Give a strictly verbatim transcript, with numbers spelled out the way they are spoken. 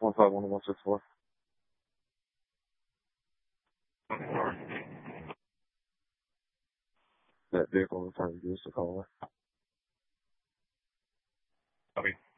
one five one one six four. That vehicle return use the caller. Copy.